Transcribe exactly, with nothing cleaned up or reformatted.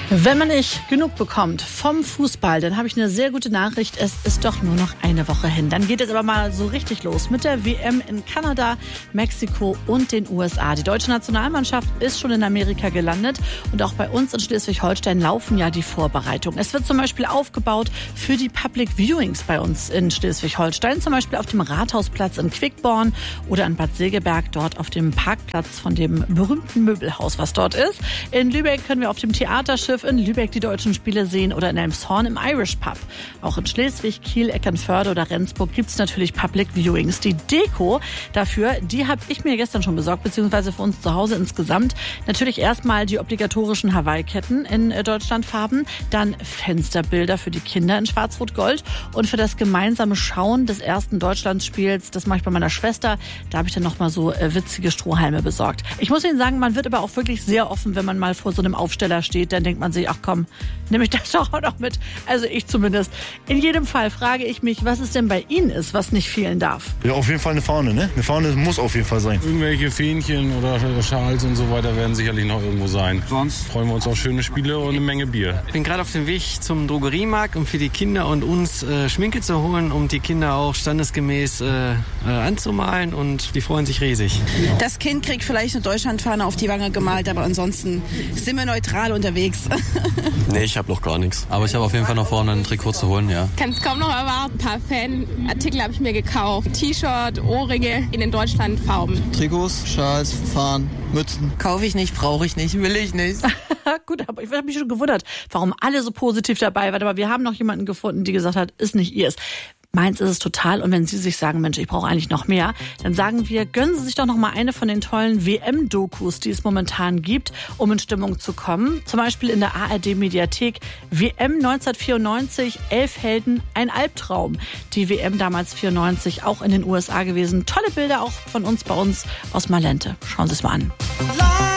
Wenn man nicht genug bekommt vom Fußball, dann habe ich eine sehr gute Nachricht. Es ist doch nur noch eine Woche hin. Dann geht es aber mal so richtig los mit der W M in Kanada, Mexiko und den U S A. Die deutsche Nationalmannschaft ist schon in Amerika gelandet und auch bei uns in Schleswig-Holstein laufen ja die Vorbereitungen. Es wird zum Beispiel aufgebaut für die Public Viewings bei uns in Schleswig-Holstein, zum Beispiel auf dem Rathausplatz in Quickborn oder in Bad Segeberg, dort auf dem Parkplatz von dem berühmten Möbelhaus, was dort ist. In Lübeck können wir auf dem Theaterschiff in Lübeck die deutschen Spiele sehen oder in Elmshorn im Irish Pub. Auch in Schleswig, Kiel, Eckernförde oder Rendsburg gibt es natürlich Public Viewings. Die Deko dafür, die habe ich mir gestern schon besorgt, beziehungsweise für uns zu Hause insgesamt. Natürlich erstmal die obligatorischen Hawaii-Ketten in Deutschlandfarben, dann Fensterbilder für die Kinder in Schwarz-Rot-Gold und für das gemeinsame Schauen des ersten Deutschlandspiels, das mache ich bei meiner Schwester, da habe ich dann nochmal so äh, witzige Strohhalme besorgt. Ich muss Ihnen sagen, man wird aber auch wirklich sehr offen, wenn man mal vor so einem Aufsteller steht, dann denkt man sich, ach komm, nehme ich das doch auch noch mit. Also ich zumindest. In jedem Fall frage ich mich, was es denn bei Ihnen ist, was nicht fehlen darf. Ja, auf jeden Fall eine Fahne, ne? Eine Fahne muss auf jeden Fall sein. Irgendwelche Fähnchen oder Schals und so weiter werden sicherlich noch irgendwo sein. Sonst freuen wir uns auf schöne Spiele und eine Menge Bier. Ich bin gerade auf dem Weg zum Drogeriemarkt, um für die Kinder und uns äh, Schminke zu holen, um die Kinder auch standesgemäß äh, äh, anzumalen, und die freuen sich riesig. Das Kind kriegt vielleicht eine Deutschlandfahne auf die Wange gemalt, aber ansonsten sind wir neutral unterwegs. Nee, ich habe noch gar nichts. Aber ich habe auf jeden Fall noch vorne ein Trikot zu holen, ja. Kann es kaum noch erwarten. Ein paar Fanartikel habe ich mir gekauft. T-Shirt, Ohrringe in den Deutschlandfarben. Trikots, Schals, Fahnen, Mützen. Kaufe ich nicht, brauche ich nicht, will ich nicht. Gut, aber ich habe mich schon gewundert, warum alle so positiv dabei waren. Aber wir haben noch jemanden gefunden, die gesagt hat, ist nicht ihrs. Meins ist es total. Und wenn Sie sich sagen, Mensch, ich brauche eigentlich noch mehr, dann sagen wir, gönnen Sie sich doch noch mal eine von den tollen W M-Dokus, die es momentan gibt, um in Stimmung zu kommen. Zum Beispiel in der A R D-Mediathek W M neunzehnhundertvierundneunzig, elf Helden, ein Albtraum. Die W M damals vierundneunzig, auch in den U S A gewesen. Tolle Bilder auch von uns bei uns aus Malente. Schauen Sie es mal an.